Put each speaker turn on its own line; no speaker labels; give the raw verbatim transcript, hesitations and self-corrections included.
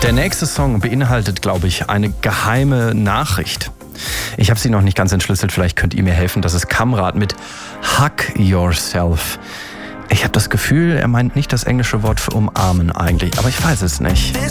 Der nächste Song beinhaltet, glaube ich, eine geheime Nachricht. Ich habe sie noch nicht ganz entschlüsselt, vielleicht könnt ihr mir helfen. Das ist Kamrat mit Hug Yourself. Ich habe das Gefühl, er meint nicht das englische Wort für umarmen eigentlich, aber ich weiß es nicht.